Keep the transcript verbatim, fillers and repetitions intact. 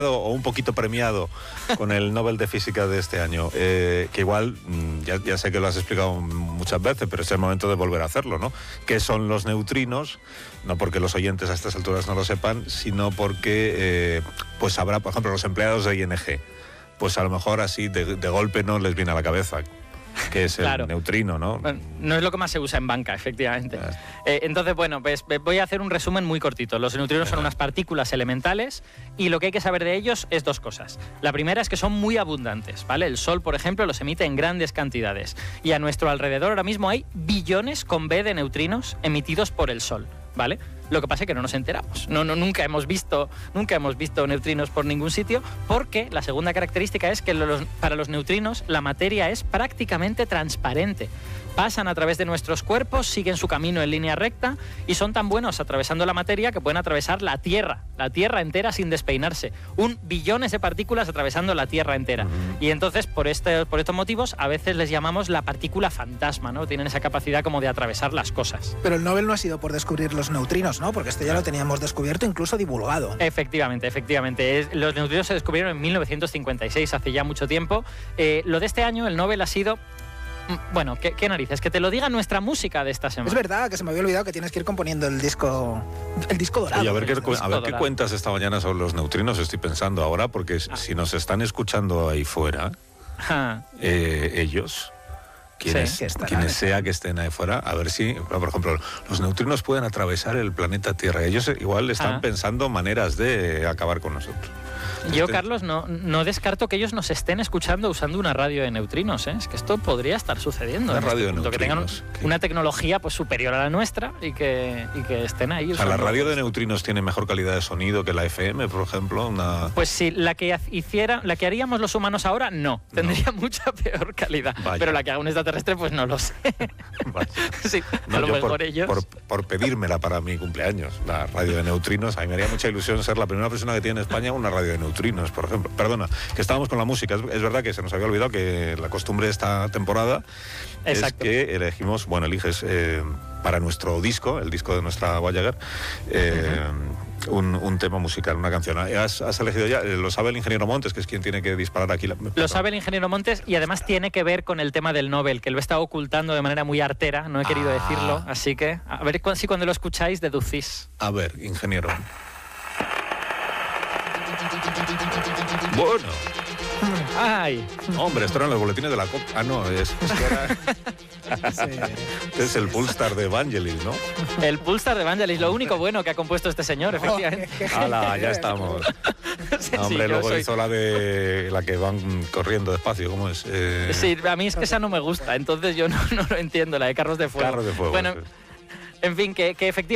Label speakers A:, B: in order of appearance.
A: o un poquito premiado con el Nobel de Física de este año, eh, que igual, ya, ya sé que lo has explicado muchas veces, pero es el momento de volver a hacerlo, ¿no? ¿Qué son los neutrinos? No porque los oyentes a estas alturas no lo sepan, sino porque eh, pues habrá, por ejemplo, los empleados de I N G, pues a lo mejor así de, de golpe no les viene a la cabeza que es el
B: claro.
A: neutrino, ¿no?
B: Bueno, no es lo que más se usa en banca, efectivamente. Eh, entonces, bueno, pues voy a hacer un resumen muy cortito. Los neutrinos son unas partículas elementales y lo que hay que saber de ellos es dos cosas. La primera es que son muy abundantes, ¿vale? El Sol, por ejemplo, los emite en grandes cantidades y a nuestro alrededor ahora mismo hay billones con B de neutrinos emitidos por el Sol, ¿vale? Lo que pasa es que no nos enteramos. No, no, nunca hemos visto, nunca hemos visto neutrinos por ningún sitio, porque la segunda característica es que los, para los neutrinos la materia es prácticamente transparente. Pasan a través de nuestros cuerpos, siguen su camino en línea recta y son tan buenos atravesando la materia que pueden atravesar la Tierra, la Tierra entera sin despeinarse. Un billones de partículas atravesando la Tierra entera. Y entonces, por, este, por estos motivos, a veces les llamamos la partícula fantasma, ¿no? Tienen esa capacidad como de atravesar las cosas.
C: Pero el Nobel no ha sido por descubrir los neutrinos, ¿no? Porque esto ya lo teníamos descubierto, incluso divulgado.
B: Efectivamente, efectivamente. Es, los neutrinos se descubrieron en mil novecientos cincuenta y seis, hace ya mucho tiempo. Eh, lo de este año, el Nobel ha sido... Bueno, ¿qué, qué narices? Que te lo diga nuestra música de esta semana.
C: Es verdad, que se me había olvidado que tienes que ir componiendo el disco el disco dorado.
A: Oye, a ver, qué, a ver qué
B: dorado.
A: cuentas esta mañana sobre los neutrinos, estoy pensando ahora, porque ah. si nos están escuchando ahí fuera, ah. eh, ellos... Quienes,
C: sí, que
A: quienes sea que estén ahí fuera, a ver si, por ejemplo, los neutrinos pueden atravesar el planeta Tierra. Ellos igual están ah. pensando maneras de acabar con nosotros.
B: Yo, este... Carlos, no, no descarto que ellos nos estén escuchando usando una radio de neutrinos, ¿eh? Es que esto podría estar sucediendo.
A: Una radio
B: este
A: de neutrinos.
B: Que tengan
A: ¿Qué?
B: Una tecnología pues superior a la nuestra y que, y que estén ahí.
A: O sea, la radio de neutrinos tiene mejor calidad de sonido que la F M, por ejemplo. Una...
B: Pues sí, la que hiciera, la que haríamos los humanos ahora, no. Tendría no. mucha peor calidad. Vaya. Pero la que haga un extraterrestre, pues no lo sé. Sí,
A: no,
B: a lo mejor
A: por,
B: ellos...
A: Por, por pedírmela para mi cumpleaños, la radio de neutrinos. A mí me haría mucha ilusión ser la primera persona que tiene en España una radio de neutrinos, por ejemplo. Perdona, que estábamos con la música. Es, es verdad que se nos había olvidado que la costumbre de esta temporada
B: Exacto.
A: es que elegimos, bueno, eliges eh, para nuestro disco, el disco de nuestra Voyager, eh, uh-huh. un, un tema musical, una canción. ¿Has, has elegido ya? Lo sabe el ingeniero Montes, que es quien tiene que disparar aquí. La...
B: Lo sabe el ingeniero Montes y además tiene que ver con el tema del Nobel, que lo he estado ocultando de manera muy artera, no he querido ah. decirlo, así que a ver si cuando lo escucháis deducís.
A: A ver, ingeniero. Bueno.
B: Ay.
A: Hombre, esto eran los boletines de la COP. Ah, no, es, es que era... sí. Este es el Pulsar de Vangelis, ¿no?
B: El Pulsar de Vangelis, lo único bueno que ha compuesto este señor, efectivamente.
A: ¡Hala, ya estamos!
B: Sí,
A: no, hombre,
B: sí,
A: luego
B: soy...
A: hizo la de la que van corriendo despacio, ¿cómo es? Eh...
B: Sí, a mí es que esa no me gusta, entonces yo no, no lo entiendo, la de Carros de Fuego.
A: Carros de Fuego.
B: Bueno,
A: sí.
B: En fin, que, que efectivamente...